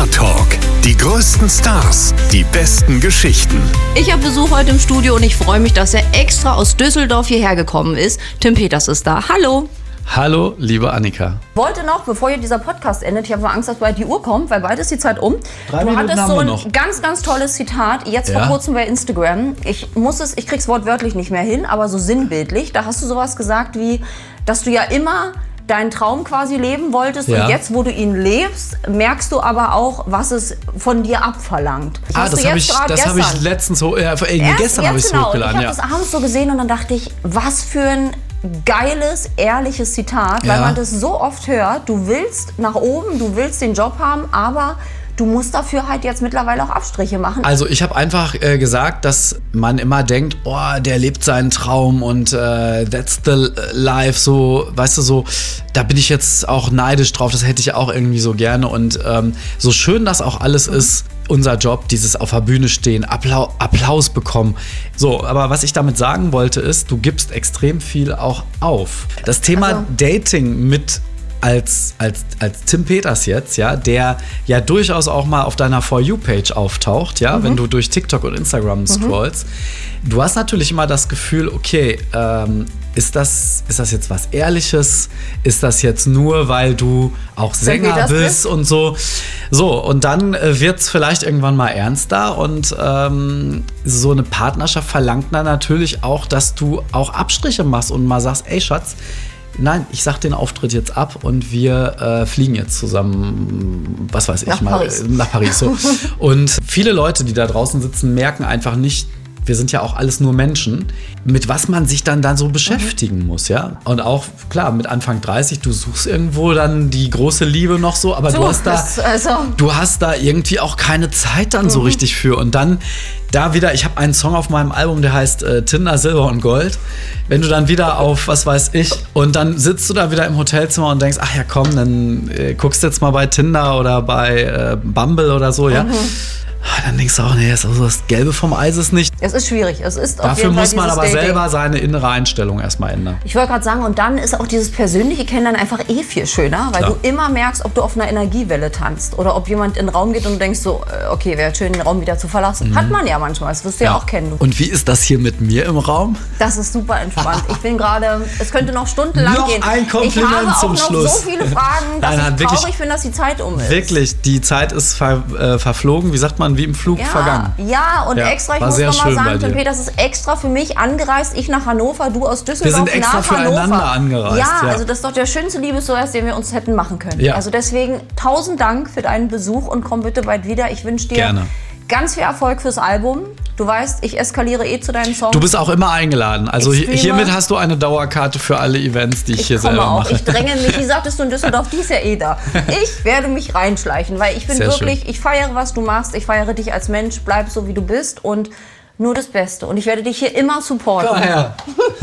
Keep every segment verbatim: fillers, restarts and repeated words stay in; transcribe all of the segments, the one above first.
Star Talk. Die größten Stars, die besten Geschichten. Ich habe Besuch heute im Studio und ich freue mich, dass er extra aus Düsseldorf hierher gekommen ist. Tim Peters ist da. Hallo. Hallo, liebe Annika. Wollte noch, bevor hier dieser Podcast endet, ich habe Angst, dass bald die Uhr kommt, weil bald ist die Zeit um. Drei du Minuten hattest haben so wir ein noch. ganz, ganz tolles Zitat, jetzt Ja? vor kurzem bei Instagram. Ich muss es, ich krieg's wortwörtlich nicht mehr hin, aber so sinnbildlich. Da hast du sowas gesagt wie, dass du ja immer deinen Traum quasi leben wolltest Ja. und jetzt, wo du ihn lebst, merkst du aber auch, was es von dir abverlangt. Ah, Hast du das habe jetzt ich, gerade das hab gestern- ich letztens so, äh, äh, Erst gestern habe ich jetzt es genau. hochgeladen. Ich habe Ja. das abends so gesehen und dann dachte ich, was für ein geiles, ehrliches Zitat, weil Ja. man das so oft hört. Du willst nach oben, du willst den Job haben, aber du musst dafür halt jetzt mittlerweile auch Abstriche machen. Also ich habe einfach äh, gesagt, dass man immer denkt, oh, der lebt seinen Traum und äh, that's the life, so, weißt du, so, da bin ich jetzt auch neidisch drauf, das hätte ich auch irgendwie so gerne und ähm, so schön das auch alles mhm. ist, unser Job, dieses auf der Bühne stehen, Applau- Applaus bekommen. So, aber was ich damit sagen wollte ist, du gibst extrem viel auch auf. Das Thema Also- Dating mit Als, als, als Tim Peters jetzt, ja, der ja durchaus auch mal auf deiner For You-Page auftaucht, ja, mhm. wenn du durch TikTok und Instagram scrollst. Mhm. Du hast natürlich immer das Gefühl, okay, ähm, ist das, ist das jetzt was Ehrliches? Ist das jetzt nur, weil du auch Sänger bist, bist und so? So, und dann äh, wird es vielleicht irgendwann mal ernster und ähm, so eine Partnerschaft verlangt dann natürlich auch, dass du auch Abstriche machst und mal sagst, ey Schatz, nein, ich sag den Auftritt jetzt ab und wir äh, fliegen jetzt zusammen, was weiß ich nach mal, Paris. äh, nach Paris. So. Und viele Leute, die da draußen sitzen, merken einfach nicht, wir sind ja auch alles nur Menschen, mit was man sich dann, dann so beschäftigen mhm. muss, ja. Und auch, klar, mit Anfang dreißig, du suchst irgendwo dann die große Liebe noch so, aber so, du hast da, das, also. du hast da irgendwie auch keine Zeit dann mhm. so richtig für. Und dann da wieder, ich habe einen Song auf meinem Album, der heißt äh, Tinder, Silber und Gold. Wenn du dann wieder auf, was weiß ich, und dann sitzt du da wieder im Hotelzimmer und denkst, ach ja komm, dann äh, guckst du jetzt mal bei Tinder oder bei äh, Bumble oder so, ja. Mhm. Dann denkst du auch, nee, das, also das Gelbe vom Eis ist nicht. Es ist schwierig. Es ist auf Dafür jeden Fall muss man dieses aber Dating. selber seine innere Einstellung erstmal ändern. Ich wollte gerade sagen, und dann ist auch dieses persönliche Kennenlernen einfach eh viel schöner, weil Klar. du immer merkst, ob du auf einer Energiewelle tanzt oder ob jemand in den Raum geht und du denkst so, äh, okay, wäre schön, den Raum wieder zu verlassen. Mhm. Hat man ja manchmal, das wirst du ja, ja auch kennen. Und wie ist das hier mit mir im Raum? Das ist super entspannt. Ich bin gerade, es könnte noch stundenlang noch gehen. ein Kompliment ich habe auch zum noch Schluss. so viele Fragen, dass Nein, ich wirklich, traurig bin, dass die Zeit um ist. Wirklich, die Zeit ist ver, äh, verflogen, wie sagt man, wie im Flug ja, vergangen. Ja, und ja, extra, ich war muss sehr noch mal schön bei sagen, Tim dir. Peters ist extra für mich angereist, ich nach Hannover, du aus Düsseldorf, Wir sind extra nach füreinander Hannover. angereist, Ja, ja. also das ist doch der schönste Liebesbeweis, den wir uns hätten machen können. Ja. Also deswegen tausend Dank für deinen Besuch und komm bitte bald wieder. Ich wünsche dir Gerne. ganz viel Erfolg fürs Album. Du weißt, ich eskaliere eh zu deinen Songs. Du bist auch immer eingeladen. Also Ich streame. hiermit hast du eine Dauerkarte für alle Events, die ich, Ich hier komme selber auch. mache. Ich dränge mich. Wie sagtest du in Düsseldorf, die ist ja eh da. Ich werde mich reinschleichen, weil ich bin Sehr wirklich, schön. ich feiere, was du machst. Ich feiere dich als Mensch. Bleib so, wie du bist und nur das Beste. Und ich werde dich hier immer supporten. Daher.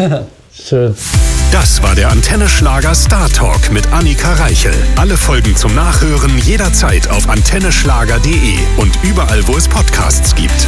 Schön. Das war der Antenne Schlager Star Talk mit Annika Reichel. Alle Folgen zum Nachhören jederzeit auf antenne schlager punkt de und überall, wo es Podcasts gibt.